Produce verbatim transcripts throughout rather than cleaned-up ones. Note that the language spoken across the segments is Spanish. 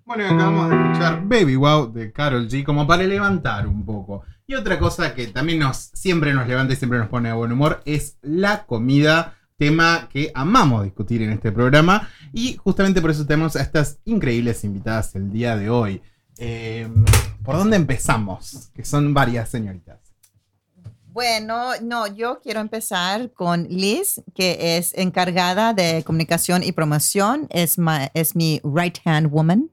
Bueno, y acabamos de escuchar Baby Wow de Karol G como para levantar un poco. Y otra cosa que también nos siempre nos levanta y siempre nos pone de buen humor es la comida, tema que amamos discutir en este programa. Y justamente por eso tenemos a estas increíbles invitadas el día de hoy. Eh, ¿Por dónde empezamos? Que son varias señoritas. Bueno, no, yo quiero empezar con Liz, que es encargada de comunicación y promoción. Es, ma, es mi right-hand woman.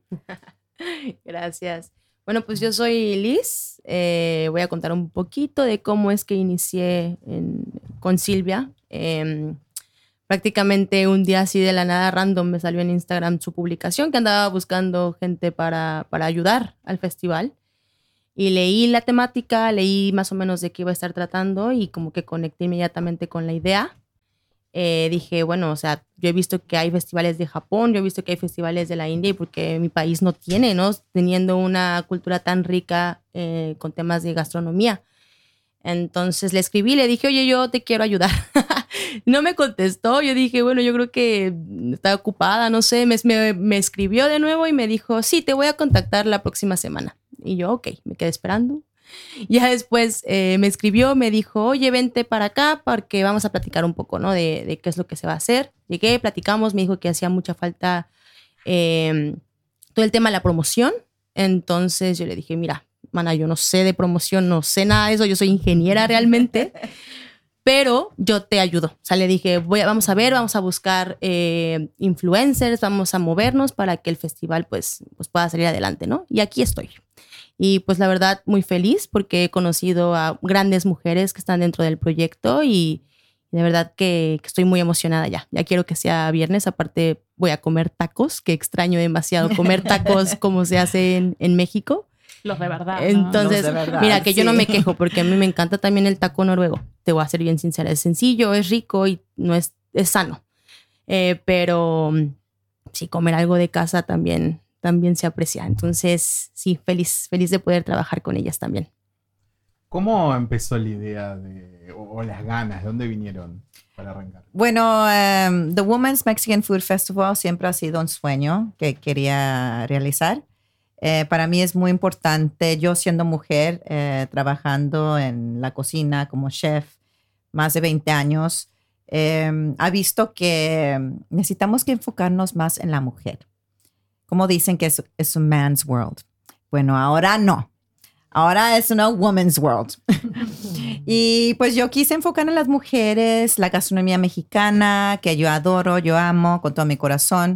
Gracias. Bueno, pues yo soy Liz. Eh, voy a contar un poquito de cómo es que inicié en, con Silvia. Eh, prácticamente un día así de la nada random me salió en Instagram su publicación que andaba buscando gente para, para ayudar al festival. Y leí la temática, leí más o menos de qué iba a estar tratando y como que conecté inmediatamente con la idea. Eh, dije, bueno, o sea, yo he visto que hay festivales de Japón, yo he visto que hay festivales de la India y porque mi país no tiene, ¿no? Teniendo una cultura tan rica eh, con temas de gastronomía. Entonces le escribí, le dije, oye, yo te quiero ayudar. No me contestó, yo dije, bueno, yo creo que está ocupada, no sé. Me, me, me escribió de nuevo y me dijo, sí, te voy a contactar la próxima semana. Y yo, ok, me quedé esperando. Ya después eh, me escribió, me dijo, oye, vente para acá porque vamos a platicar un poco, ¿no? De, de qué es lo que se va a hacer. Llegué, platicamos, me dijo que hacía mucha falta eh, todo el tema de la promoción. Entonces yo le dije, mira, mana, yo no sé de promoción, no sé nada de eso, yo soy ingeniera realmente, pero yo te ayudo. O sea, le dije, voy a, vamos a ver, vamos a buscar eh, influencers, vamos a movernos para que el festival pues, pues pueda salir adelante, ¿no? Y aquí estoy. Y pues la verdad muy feliz porque he conocido a grandes mujeres que están dentro del proyecto y de verdad que, que estoy muy emocionada ya. Ya quiero que sea viernes, aparte voy a comer tacos, que extraño demasiado comer tacos como se hace en, en México. Los de verdad. Entonces, ¿no? De verdad, mira, que sí. yo no me quejo porque a mí me encanta también el taco noruego. Te voy a ser bien sincera. Es sencillo, es rico y no es, es sano. Eh, pero sí, comer algo de casa también, también se aprecia. Entonces, sí, feliz, feliz de poder trabajar con ellas también. ¿Cómo empezó la idea de, o, o las ganas? ¿De dónde vinieron para arrancar? Bueno, um, The Women's Mexican Food Festival siempre ha sido un sueño que quería realizar. Eh, para mí es muy importante, yo siendo mujer, eh, trabajando en la cocina como chef, más de veinte años, eh, ha visto que necesitamos que enfocarnos más en la mujer. Como dicen que es, es un man's world. Bueno, ahora no. Ahora es una woman's world. Y pues yo quise enfocar en las mujeres, la gastronomía mexicana, que yo adoro, yo amo con todo mi corazón.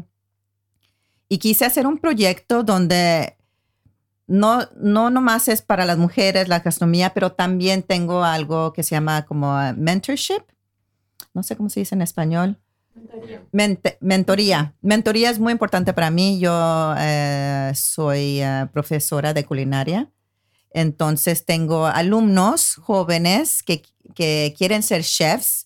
Y quise hacer un proyecto donde no, no nomás es para las mujeres la gastronomía, pero también tengo algo que se llama como uh, mentorship. No sé cómo se dice en español. Mentoría. Mente, mentoría. Mentoría es muy importante para mí. Yo eh, soy uh, profesora de culinaria. Entonces tengo alumnos jóvenes que, que quieren ser chefs.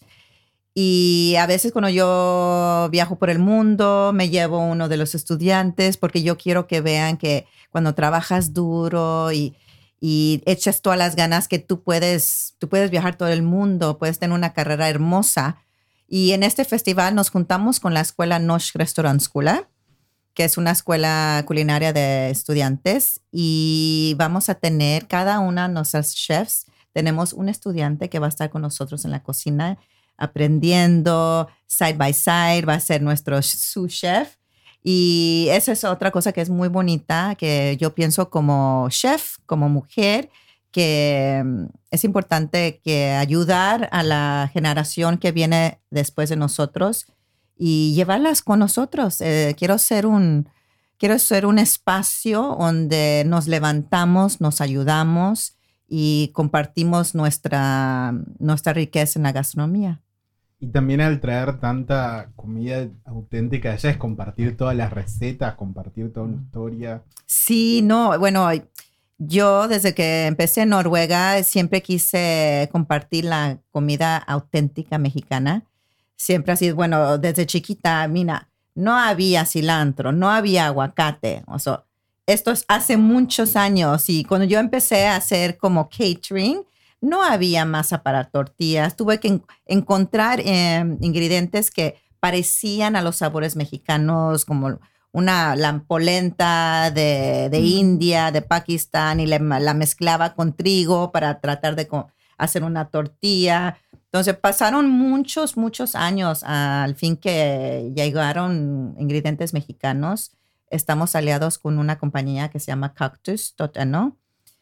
Y a veces cuando yo viajo por el mundo, me llevo uno de los estudiantes porque yo quiero que vean que cuando trabajas duro y, y echas todas las ganas que tú puedes, tú puedes viajar todo el mundo, puedes tener una carrera hermosa. Y en este festival nos juntamos con la escuela Nosh Restaurant School, que es una escuela culinaria de estudiantes. Y vamos a tener cada una de nuestras chefs. Tenemos un estudiante que va a estar con nosotros en la cocina aprendiendo side by side, va a ser nuestro sous chef. Y esa es otra cosa que es muy bonita, que yo pienso como chef, como mujer, que es importante que ayudar a la generación que viene después de nosotros y llevarlas con nosotros. Eh, quiero ser un, quiero ser un espacio donde nos levantamos, nos ayudamos y compartimos nuestra, nuestra riqueza en la gastronomía. Y también al traer tanta comida auténtica allá es compartir todas las recetas, compartir toda una historia. Sí, no, bueno, yo desde que empecé en Noruega siempre quise compartir la comida auténtica mexicana. Siempre ha sido, bueno, desde chiquita, mira, no había cilantro, no había aguacate. O sea, esto es hace muchos años y cuando yo empecé a hacer como catering, no había masa para tortillas. Tuve que en- encontrar eh, ingredientes que parecían a los sabores mexicanos, como una la polenta de, de mm. India, de Pakistán, y le, la mezclaba con trigo para tratar de co- hacer una tortilla. Entonces pasaron muchos, muchos años al fin que llegaron ingredientes mexicanos. Estamos aliados con una compañía que se llama Cactus punto no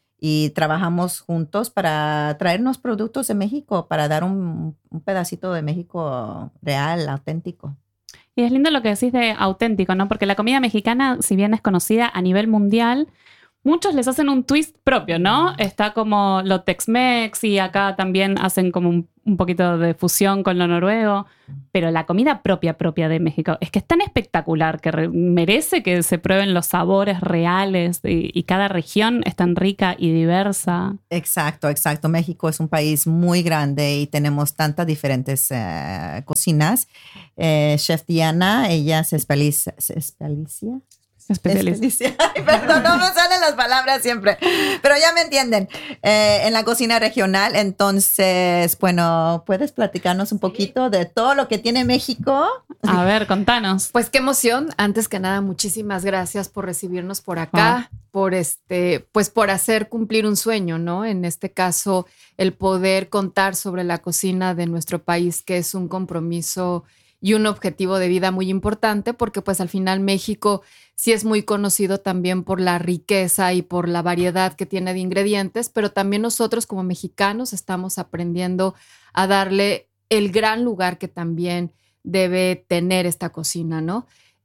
y trabajamos juntos para traernos productos de México, para dar un, un pedacito de México real, auténtico. Y es lindo lo que decís de auténtico, ¿no? Porque la comida mexicana, si bien es conocida a nivel mundial, muchos les hacen un twist propio, ¿no? Está como lo Tex-Mex y acá también hacen como un, un poquito de fusión con lo noruego. Pero la comida propia, propia de México es que es tan espectacular que re- merece que se prueben los sabores reales y, y cada región es tan rica y diversa. Exacto, exacto. México es un país muy grande y tenemos tantas diferentes uh, cocinas. Eh, Chef Diana, ella se especializa... ¿Se especializa? Especializa. Ay, perdón, no me salen las palabras siempre, pero ya me entienden. Eh, en la cocina regional, entonces, bueno, ¿puedes platicarnos un poquito de todo lo que tiene México? A ver, contanos. Pues qué emoción. Antes que nada, muchísimas gracias por recibirnos por acá, oh. por este, pues por hacer cumplir un sueño, ¿no? En este caso, el poder contar sobre la cocina de nuestro país, que es un compromiso y un objetivo de vida muy importante, porque pues al final México sí es muy conocido también por la riqueza y por la variedad que tiene de ingredientes, pero también nosotros como mexicanos estamos aprendiendo a darle el gran lugar que también debe tener esta cocina, ¿no?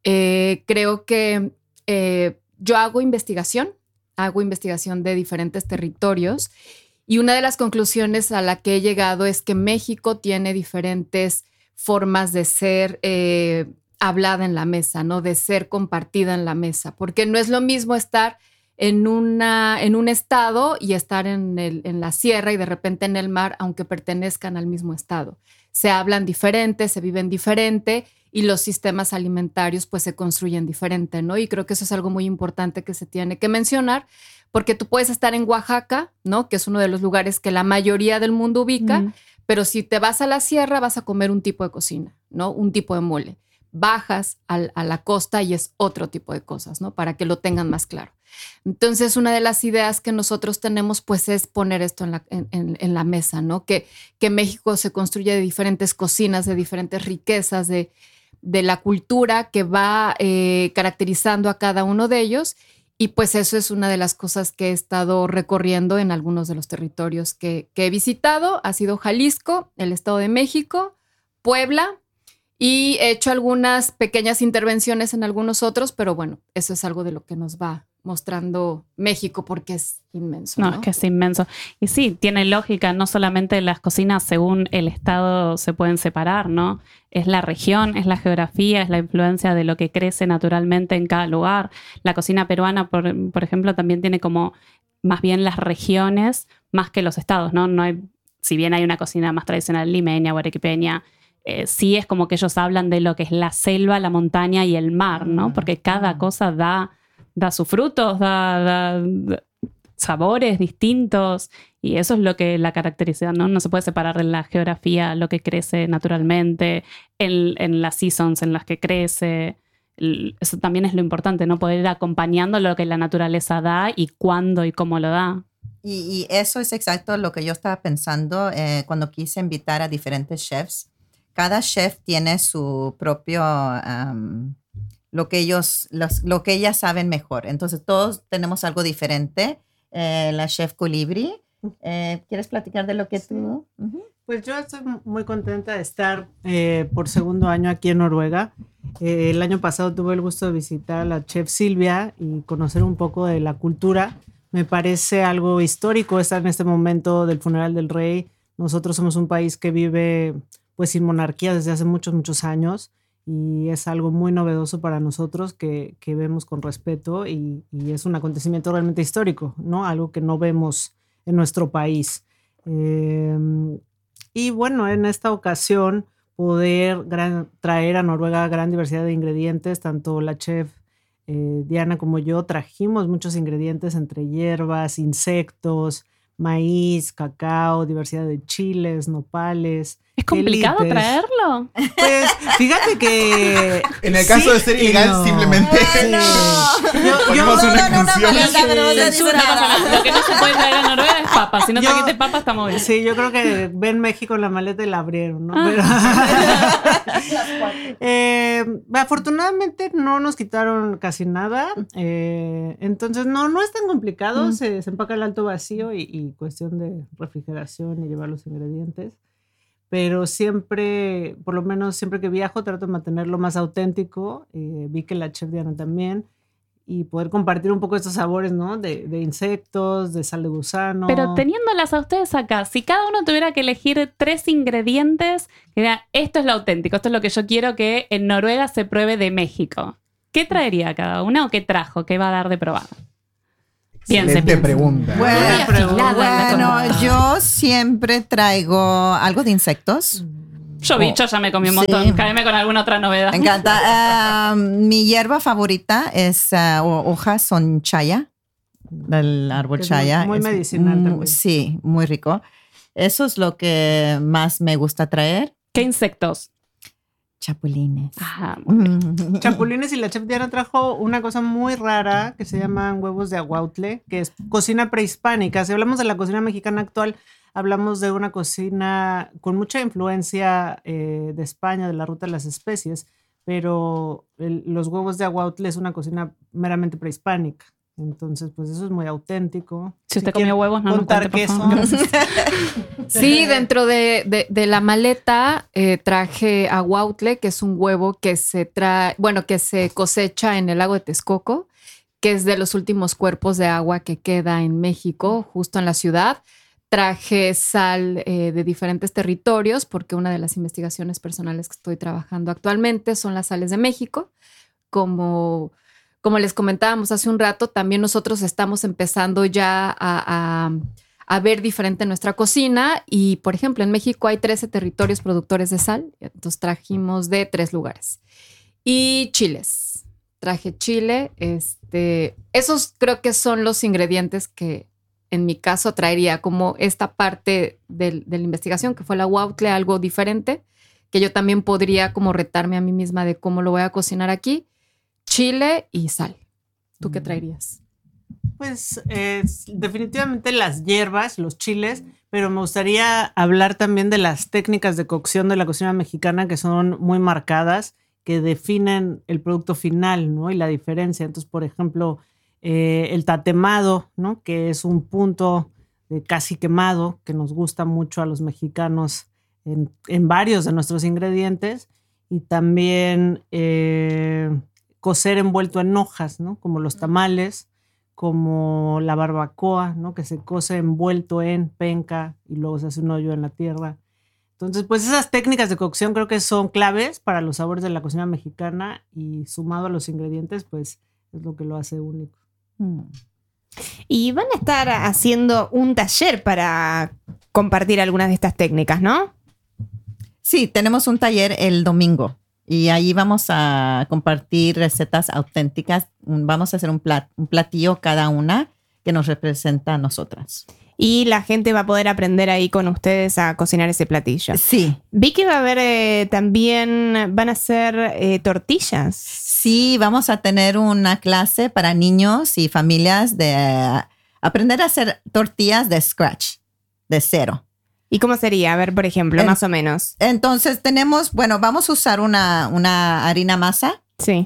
Eh, creo que eh, yo hago investigación, hago investigación de diferentes territorios y una de las conclusiones a la que he llegado es que México tiene diferentes formas de ser eh, hablada en la mesa, ¿no? De ser compartida en la mesa, porque no es lo mismo estar en, una, en un estado y estar en, el, en la sierra y de repente en el mar, aunque pertenezcan al mismo estado. Se hablan diferente, se viven diferente y los sistemas alimentarios pues se construyen diferente, ¿no? Y creo que eso es algo muy importante que se tiene que mencionar, porque tú puedes estar en Oaxaca, ¿no? Que es uno de los lugares que la mayoría del mundo ubica, mm. pero si te vas a la sierra vas a comer un tipo de cocina, ¿no? Un tipo de mole. Bajas al, a la costa y es otro tipo de cosas, ¿no? Para que lo tengan más claro. Entonces, una de las ideas que nosotros tenemos, pues, es poner esto en la, en, en, en la mesa, ¿no? Que, que México se construye de diferentes cocinas, de diferentes riquezas, de, de la cultura que va eh, caracterizando a cada uno de ellos. Y pues eso es una de las cosas que he estado recorriendo en algunos de los territorios que, que he visitado. Ha sido Jalisco, el Estado de México, Puebla, y he hecho algunas pequeñas intervenciones en algunos otros, pero bueno, eso es algo de lo que nos va mostrando México porque es inmenso. No, ¿no? es que es inmenso. Y sí, tiene lógica, no solamente las cocinas según el estado se pueden separar, ¿no? Es la región, es la geografía, es la influencia de lo que crece naturalmente en cada lugar. La cocina peruana, por, por ejemplo, también tiene como más bien las regiones más que los estados, ¿no? No hay, si bien hay una cocina más tradicional limeña o arequipeña, Eh, sí es como que ellos hablan de lo que es la selva, la montaña y el mar, ¿no? Porque cada cosa da, da sus frutos, da, da, da sabores distintos y eso es lo que la caracteriza, ¿no? No se puede separar en la geografía lo que crece naturalmente, en, en las seasons en las que crece. Eso también es lo importante, ¿no? Poder ir acompañando lo que la naturaleza da y cuándo y cómo lo da. Y, y eso es exacto lo que yo estaba pensando eh, cuando quise invitar a diferentes chefs. Cada chef tiene su propio, um, lo que ellos, los, lo que ellas saben mejor. Entonces todos tenemos algo diferente. Eh, la chef Colibri, eh, ¿quieres platicar de lo que tú? Uh-huh. Pues yo estoy muy contenta de estar eh, por segundo año aquí en Noruega. Eh, el año pasado tuve el gusto de visitar a la chef Silvia y conocer un poco de la cultura. Me parece algo histórico estar en este momento del funeral del rey. Nosotros somos un país que vive pues sin monarquía desde hace muchos, muchos años y es algo muy novedoso para nosotros que, que vemos con respeto y, y es un acontecimiento realmente histórico, ¿no? Algo que no vemos en nuestro país. Eh, y bueno, en esta ocasión poder gran, traer a Noruega gran diversidad de ingredientes, tanto la chef eh, Diana como yo trajimos muchos ingredientes entre hierbas, insectos, maíz, cacao, diversidad de chiles, nopales. Es ¿Es complicado élites. traerlo? Pues fíjate que... En el caso sí de ser y ilegal, no. simplemente Sí. Yo, yo- ponemos una canción. Censura, no pasa nada. Lo que no se puede traer a Noruega es papa. Si no Yo- trajiste papa, estamos bien. Sí, yo creo que ven México en la maleta y la abrieron, ¿no? Ah. Pero, eh, afortunadamente no nos quitaron casi nada. eh, entonces, no, no es tan complicado. Mm. Se, se empaca el alto vacío y, y cuestión de refrigeración y llevar los ingredientes. Pero siempre, por lo menos siempre que viajo, trato de mantenerlo más auténtico. Eh, vi que la chef Diana también. Y poder compartir un poco estos sabores, ¿no? De, de insectos, de sal de gusano. Pero teniéndolas a ustedes acá, si cada uno tuviera que elegir tres ingredientes, que era, esto es lo auténtico, esto es lo que yo quiero que en Noruega se pruebe de México, ¿qué traería cada una o qué trajo? ¿Qué va a dar de probar? Piense, Excelente piense. pregunta. Bueno, Muy afilada en la bueno, yo siempre traigo algo de insectos. Yo bicho ya me comí un Sí. montón, cáeme con alguna otra novedad. Me encanta. Ah, mi hierba favorita es ah, ho- hojas son chaya, del árbol Que es chaya. muy- muy Es medicinal mu- también. Sí, muy rico. Eso es lo que más me gusta traer. ¿Qué insectos? Chapulines. Ah, Mm. Chapulines, y la chef Diana trajo una cosa muy rara que se llaman huevos de aguautle, que es cocina prehispánica. Si hablamos de la cocina mexicana actual, hablamos de una cocina con mucha influencia eh, de España, de la ruta de las especies, pero el- los huevos de aguautle es una cocina meramente prehispánica. Entonces, pues eso es muy auténtico. si usted quiere comió huevos, no nos contar cuente, qué por son. favor. Sí, dentro de, de- de la maleta eh, traje aguautle, que es un huevo que se trae, bueno, que se cosecha en el lago de Texcoco, que es de los últimos cuerpos de agua que queda en México, justo en la ciudad. Traje sal eh, de diferentes territorios, porque una de las investigaciones personales que estoy trabajando actualmente son las sales de México. Como, como les comentábamos hace un rato, también nosotros estamos empezando ya a, a a ver diferente nuestra cocina y, por ejemplo, en México hay trece territorios productores de sal, entonces trajimos de tres lugares. Y chiles, traje chile, este, esos creo que son los ingredientes que en mi caso traería como esta parte del- de la investigación, que fue la aguautle, algo diferente, que yo también podría como retarme a mí misma de cómo lo voy a cocinar aquí, chile y sal. ¿Tú qué traerías? Pues eh, definitivamente las hierbas, los chiles, pero me gustaría hablar también de las técnicas de cocción de la cocina mexicana que son muy marcadas, que definen el producto final, ¿no? Y la diferencia. Entonces, por ejemplo, eh, el tatemado, ¿no? Que es un punto de casi quemado que nos gusta mucho a los mexicanos en, en varios de nuestros ingredientes. Y también eh, cocer envuelto en hojas, ¿no? Como los tamales, como la barbacoa, ¿no? Que se cose envuelto en penca y luego se hace un hoyo en la tierra. Entonces, pues esas técnicas de cocción creo que son claves para los sabores de la cocina mexicana y sumado a los ingredientes, pues es lo que lo hace único. Mm. Y van a estar haciendo un taller para compartir algunas de estas técnicas, ¿no? Sí, tenemos un taller el domingo y ahí vamos a compartir recetas auténticas. Un- Vamos a hacer un, plat- un platillo cada una que nos representa a nosotras. Y la gente va a poder aprender ahí con ustedes a cocinar ese platillo. Sí, Vi que va a haber eh, también, van a hacer eh, tortillas. sí, vamos a tener una clase para niños y familias de eh, aprender a hacer tortillas de scratch, de cero. ¿Y cómo sería? A ver, por ejemplo, En- más o menos. Entonces tenemos, bueno, vamos a usar una, una harina masa Sí.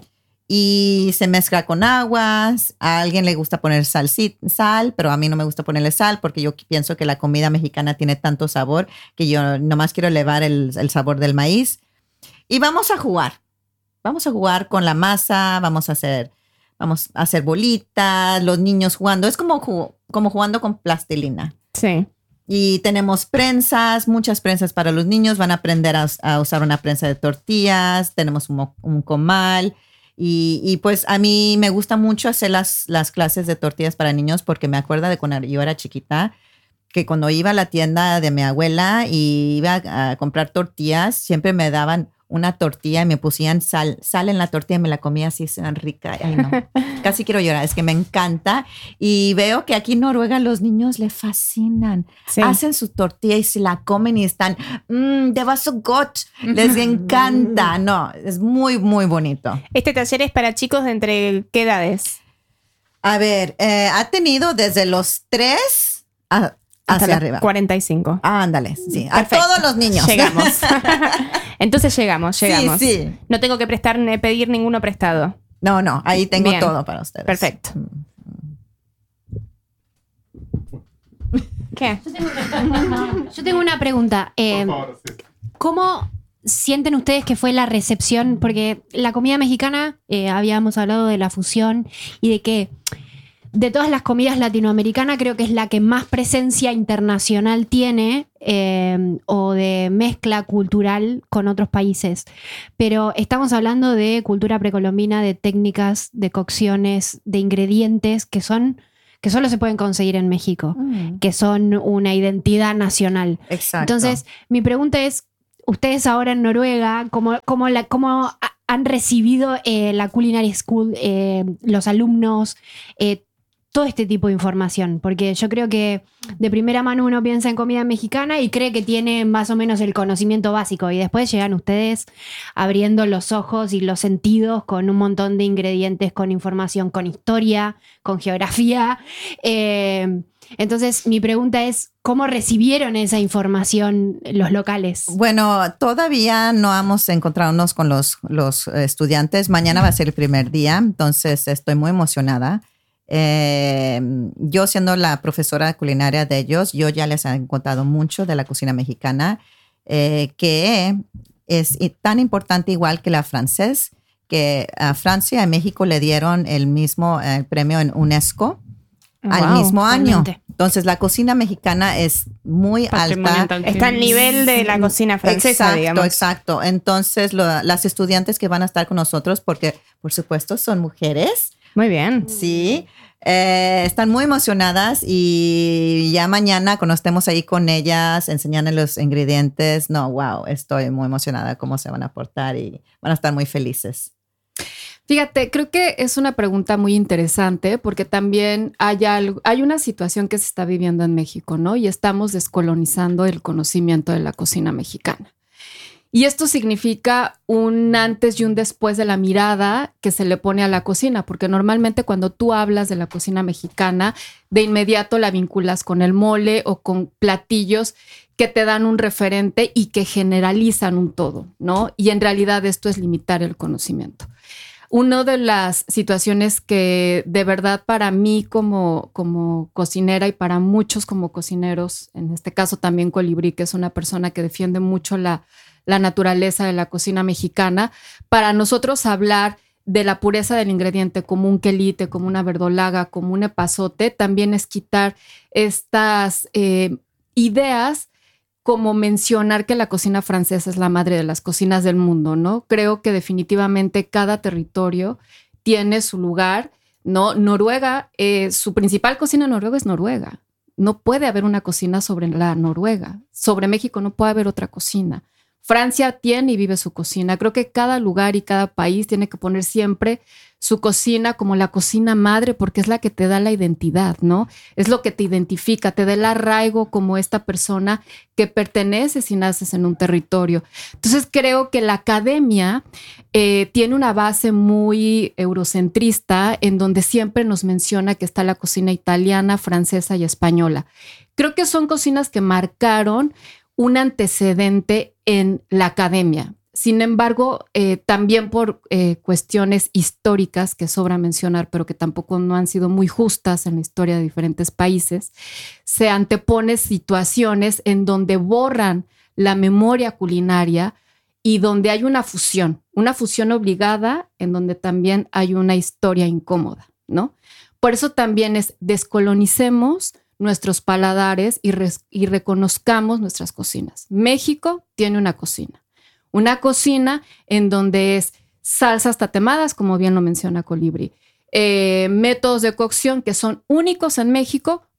y se mezcla con aguas. A alguien le gusta poner salsi- sal, pero a mí no me gusta ponerle sal porque yo pienso que la comida mexicana tiene tanto sabor que yo nomás quiero elevar el, el sabor del maíz. Y vamos a jugar. Vamos a jugar con la masa, vamos a hacer, vamos a hacer bolitas, los niños jugando. Es como, ju- como jugando con plastilina. Sí. Y tenemos prensas, muchas prensas para los niños. Van a aprender a, us- a usar una prensa de tortillas. Tenemos un, mo- un comal. Y, y pues a mí me gusta mucho hacer las, las clases de tortillas para niños porque me acuerdo de cuando yo era chiquita, que cuando iba a la tienda de mi abuela y iba a, a comprar tortillas, siempre me daban una tortilla y me pusían sal, sal en la tortilla y me la comía así, tan rica. Ay, no. Casi quiero llorar, es que me encanta. Y veo que aquí en Noruega los niños le fascinan. Sí. Hacen su tortilla y se la comen y están, mmm, det var så gott. Les encanta. No, es muy, muy bonito. ¿Este taller es para chicos de entre qué edades? A ver, eh, ha tenido desde los tres a, hasta hacia arriba. cuarenta y cinco. Ah, ándale, sí. Perfecto. A todos los niños. Llegamos. Entonces llegamos, llegamos. Sí, sí. No tengo que prestar, pedir ninguno prestado. No, no, ahí tengo Bien. todo para ustedes. Perfecto. ¿Qué? Yo tengo, yo tengo una pregunta. Eh, Por favor, sí. ¿Cómo sienten ustedes que fue la recepción? Porque la comida mexicana, eh, habíamos hablado de la fusión y de que de todas las comidas latinoamericanas creo que es la que más presencia internacional tiene, eh, o de mezcla cultural con otros países. Pero estamos hablando de cultura precolombina, de técnicas, de cocciones, de ingredientes que son que solo se pueden conseguir en México, Mm. que son una identidad nacional. Exacto. Entonces, mi pregunta es, ustedes ahora en Noruega, ¿cómo, cómo, la, cómo han recibido eh, la Culinary School, eh, los alumnos, eh, todo este tipo de información? Porque yo creo que de primera mano uno piensa en comida mexicana y cree que tiene más o menos el conocimiento básico, y después llegan ustedes abriendo los ojos y los sentidos con un montón de ingredientes, con información, con historia, con geografía. Eh, entonces mi pregunta es, ¿cómo recibieron esa información los locales? Bueno, todavía no hemos encontrado con los, los estudiantes. Mañana va a ser el primer día, entonces estoy muy emocionada. Eh, yo siendo la profesora culinaria de ellos, yo ya les he contado mucho de la cocina mexicana, eh, que es tan importante igual que la francés, que a Francia y México le dieron el mismo eh, premio en UNESCO al Wow, mismo año. realmente. Entonces la cocina mexicana es muy Patrimonio alta. tangible. Está al nivel de la cocina francesa, Exacto, digamos. exacto. Entonces lo, las estudiantes que van a estar con nosotros, porque por supuesto son mujeres, Muy bien. sí, eh, están muy emocionadas y ya mañana cuando estemos ahí con ellas, enseñando los ingredientes, no, wow, estoy muy emocionada cómo se van a portar y van a estar muy felices. Fíjate, creo que es una pregunta muy interesante porque también hay, algo, hay una situación que se está viviendo en México, ¿no? Y estamos descolonizando el conocimiento de la cocina mexicana. Y esto significa un antes y un después de la mirada que se le pone a la cocina, porque normalmente cuando tú hablas de la cocina mexicana, de inmediato la vinculas con el mole o con platillos que te dan un referente y que generalizan un todo, ¿no? Y en realidad esto es limitar el conocimiento. Una de las situaciones que de verdad para mí como, como cocinera y para muchos como cocineros, en este caso también Colibrí, que es una persona que defiende mucho la, la naturaleza de la cocina mexicana, para nosotros hablar de la pureza del ingrediente como un quelite, como una verdolaga, como un epazote, también es quitar estas eh, ideas como mencionar que la cocina francesa es la madre de las cocinas del mundo, ¿no? Creo que definitivamente cada territorio tiene su lugar, ¿no? Noruega, eh, su principal cocina en Noruega es Noruega. No puede haber una cocina sobre la Noruega. Sobre México no puede haber otra cocina. Francia tiene y vive su cocina. Creo que cada lugar y cada país tiene que poner siempre su cocina como la cocina madre, porque es la que te da la identidad, ¿no? Es lo que te identifica, te da el arraigo como esta persona que perteneces y naces en un territorio. Entonces creo que la academia eh, tiene una base muy eurocentrista en donde siempre nos menciona que está la cocina italiana, francesa y española. Creo que son cocinas que marcaron un antecedente en la academia. Sin embargo, eh, también por eh, cuestiones históricas que sobra mencionar, pero que tampoco no han sido muy justas en la historia de diferentes países, se antepone situaciones en donde borran la memoria culinaria y donde hay una fusión, una fusión obligada en donde también hay una historia incómoda, ¿no? Por eso también es descolonicemos nuestros paladares y, res, y reconozcamos nuestras cocinas. México tiene una cocina, una cocina en donde es salsas tatemadas, como bien lo menciona Colibrí, eh, métodos de cocción que son únicos en México,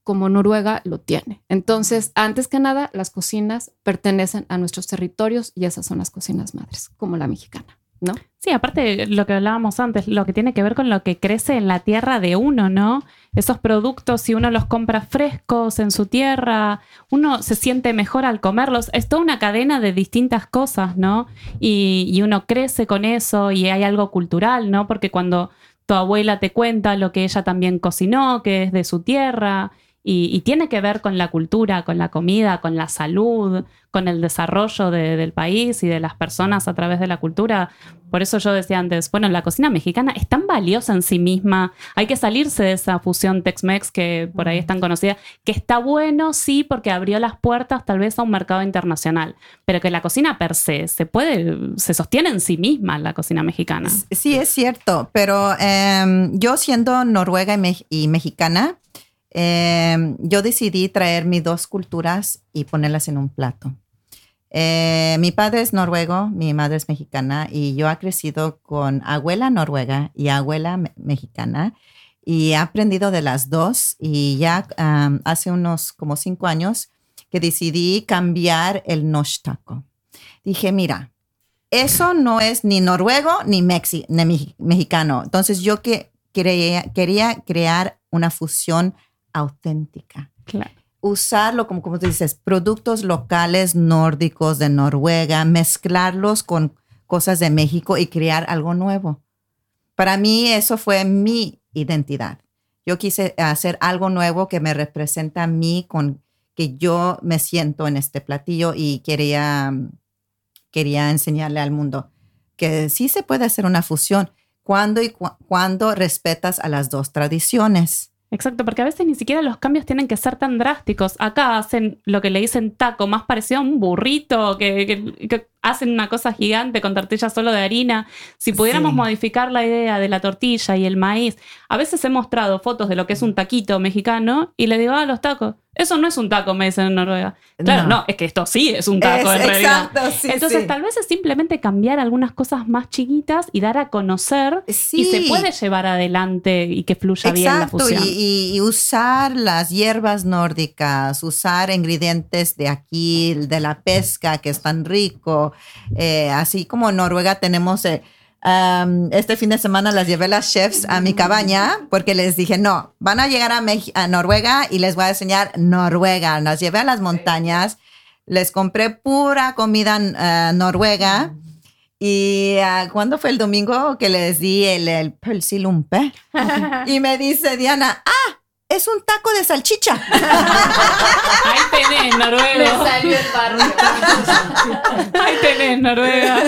como Noruega lo tiene. Entonces, antes que nada, las cocinas pertenecen a nuestros territorios y esas son las cocinas madres, como la mexicana, ¿no? Sí, aparte lo que hablábamos antes, lo que tiene que ver con lo que crece en la tierra de uno, ¿no? Esos productos, si uno los compra frescos en su tierra, uno se siente mejor al comerlos. Es toda una cadena de distintas cosas, ¿no? Y, y uno crece con eso y hay algo cultural, ¿no? Porque cuando tu abuela te cuenta lo que ella también cocinó, que es de su tierra, y, y tiene que ver con la cultura, con la comida, con la salud, con el desarrollo de, del país y de las personas a través de la cultura. Por eso yo decía antes, bueno, la cocina mexicana es tan valiosa en sí misma, hay que salirse de esa fusión Tex-Mex que por ahí es tan conocida, que está bueno, sí, porque abrió las puertas tal vez a un mercado internacional, pero que la cocina per se, se puede, se sostiene en sí misma la cocina mexicana. Sí, es cierto, pero eh, yo siendo noruega y, me y mexicana, eh, yo decidí traer mis dos culturas y ponerlas en un plato. Eh, mi padre es noruego, mi madre es mexicana y yo he crecido con abuela noruega y abuela me mexicana y he aprendido de las dos y ya um, hace unos como cinco años que decidí cambiar el nosh taco. Dije, mira, eso no es ni noruego ni, mexi ni me mexicano. Entonces yo que quería, quería crear una fusión auténtica. Claro. Usarlo, como, como tú dices, productos locales nórdicos de Noruega, mezclarlos con cosas de México y crear algo nuevo. Para mí eso fue mi identidad. Yo quise hacer algo nuevo que me representa a mí, con que yo me siento en este platillo y quería, quería enseñarle al mundo que sí se puede hacer una fusión cuando, y cu cuando respetas a las dos tradiciones. Exacto, porque a veces ni siquiera los cambios tienen que ser tan drásticos. Acá hacen lo que le dicen taco, más parecido a un burrito, que, que, que hacen una cosa gigante con tortilla solo de harina. Si pudiéramos sí. modificar la idea de la tortilla y el maíz, a veces he mostrado fotos de lo que es un taquito mexicano y le digo, ah, los tacos. Eso no es un taco, me dicen en Noruega. Claro, no, no es que esto sí es un taco es, en realidad. Exacto, sí, Entonces, sí. tal vez es simplemente cambiar algunas cosas más chiquitas y dar a conocer sí. y se puede llevar adelante y que fluya exacto, bien la fusión. Y, y usar las hierbas nórdicas, usar ingredientes de aquí, de la pesca, que es tan rico. Eh, así como en Noruega tenemos... Eh, Um, este fin de semana las llevé las chefs a mi cabaña porque les dije, no, van a llegar a, Mex a Noruega y les voy a enseñar Noruega. Las llevé a las montañas, les compré pura comida uh, noruega y uh, ¿cuándo fue el domingo que les di el, el pølselumpe? Y me dice Diana, ah, es un taco de salchicha. Ahí tenés, Noruega. Me salió el barrio. Ahí tenés, Noruega.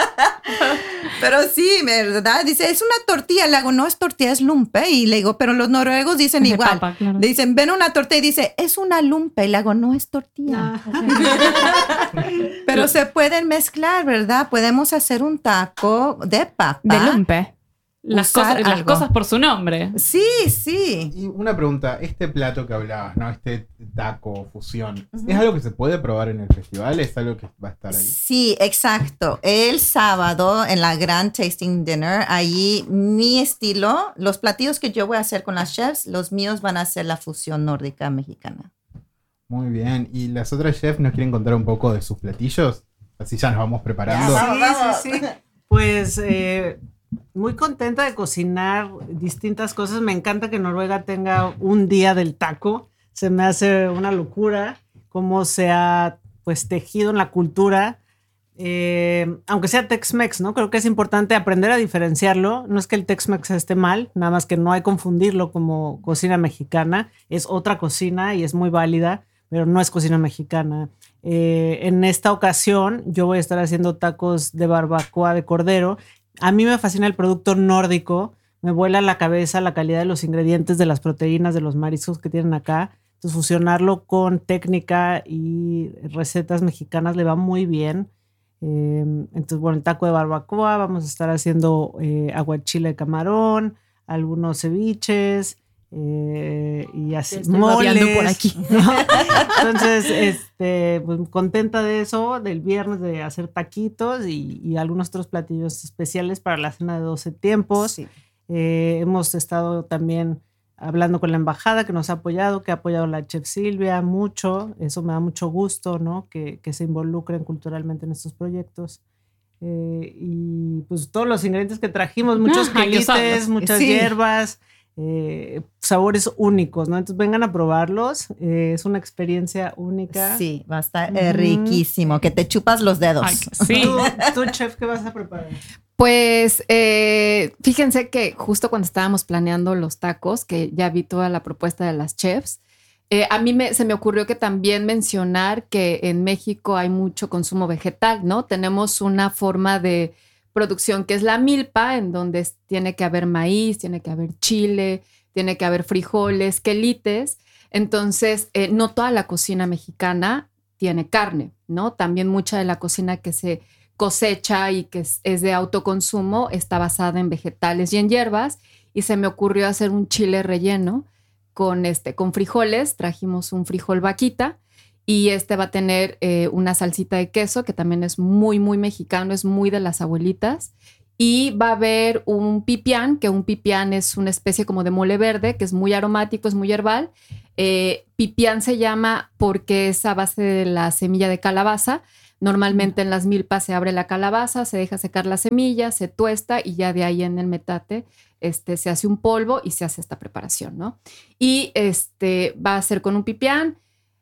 Pero sí, ¿verdad? Dice, es una tortilla. Le hago, no es tortilla, es lumpe. Y le digo, pero los noruegos dicen es igual. Papa, claro. Le dicen, ven una tortilla y dice, es una lumpe. Y le hago, no es tortilla. Pero se pueden mezclar, ¿verdad? Podemos hacer un taco de papa. De lumpe. Las cosas, las cosas por su nombre. Sí, sí. Y una pregunta, este plato que hablabas, ¿no? Este taco, fusión, uh-huh. ¿es algo que se puede probar en el festival? ¿Es algo que va a estar ahí? Sí, exacto. El sábado en la Grand Tasting Dinner, ahí mi estilo, los platillos que yo voy a hacer con las chefs, los míos van a ser la fusión nórdica mexicana. Muy bien. ¿Y las otras chefs nos quieren contar un poco de sus platillos? Así ya nos vamos preparando. Sí, sí, sí. Pues... Eh, muy contenta de cocinar distintas cosas. Me encanta que Noruega tenga un día del taco. Se me hace una locura cómo se ha pues tejido en la cultura. Eh, aunque sea Tex-Mex, ¿no? Creo que es importante aprender a diferenciarlo. No es que el Tex-Mex esté mal, nada más que no hay que confundirlo como cocina mexicana. Es otra cocina y es muy válida, pero no es cocina mexicana. Eh, en esta ocasión yo voy a estar haciendo tacos de barbacoa de cordero. A mí me fascina el producto nórdico, me vuela la cabeza la calidad de los ingredientes, de las proteínas, de los mariscos que tienen acá. Entonces fusionarlo con técnica y recetas mexicanas le va muy bien. Eh, entonces, bueno, el taco de barbacoa, vamos a estar haciendo eh, aguachile de camarón, algunos ceviches eh, y así. Estoy moles por aquí. Entonces, este, pues, contenta de eso, del viernes de hacer taquitos y, y algunos otros platillos especiales para la cena de doce tiempos. Sí. Eh, hemos estado también hablando con la embajada que nos ha apoyado, que ha apoyado la chef Silvia mucho. Eso me da mucho gusto, ¿no? Que, que se involucren culturalmente en estos proyectos. Eh, y pues todos los ingredientes que trajimos, muchos Ah, hay que quelites, usarlos. muchas Sí. hierbas, eh, sabores únicos, ¿no? Entonces vengan a probarlos. Eh, es una experiencia única. Sí, va a estar eh, Ujú. riquísimo, que te chupas los dedos. Ay, sí. ¿Tú, tú, chef, qué vas a preparar? Pues eh, fíjense que justo cuando estábamos planeando los tacos, que ya vi toda la propuesta de las chefs, eh, a mí me, se me ocurrió que también mencionar que en México hay mucho consumo vegetal, ¿no? Tenemos una forma de producción que es la milpa, en donde es- tiene que haber maíz, tiene que haber chile, tiene que haber frijoles, quelites. Entonces, eh, no toda la cocina mexicana tiene carne, ¿no? También mucha de la cocina que se cosecha y que es, es de autoconsumo está basada en vegetales y en hierbas, y se me ocurrió hacer un chile relleno con, este, con frijoles. Trajimos un frijol vaquita y este va a tener eh, una salsita de queso que también es muy, muy mexicano, es muy de las abuelitas, y va a haber un pipián, que un pipián es una especie como de mole verde, que es muy aromático, es muy herbal. Eh, pipián se llama porque es a base de la semilla de calabaza. Normalmente en las milpas se abre la calabaza, se deja secar la semilla, se tuesta y ya de ahí en el metate este, se hace un polvo y se hace esta preparación, ¿no? Y este, va a ser con un pipián.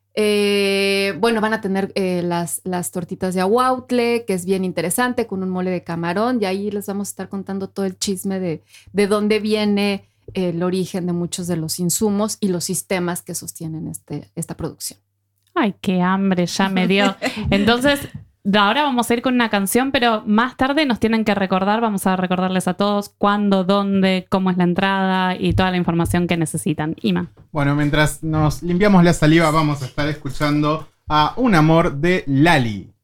Eh, bueno, van a tener eh, las, las tortitas de aguautle, que es bien interesante, con un mole de camarón, y ahí les vamos a estar contando todo el chisme de, de dónde viene el origen de muchos de los insumos y los sistemas que sostienen este, esta producción. Ay, qué hambre ya me dio. Entonces, de ahora vamos a ir con una canción, pero más tarde nos tienen que recordar, vamos a recordarles a todos cuándo, dónde, cómo es la entrada y toda la información que necesitan. Ima. Bueno, mientras nos limpiamos la saliva, vamos a estar escuchando a Un Amor de Lali.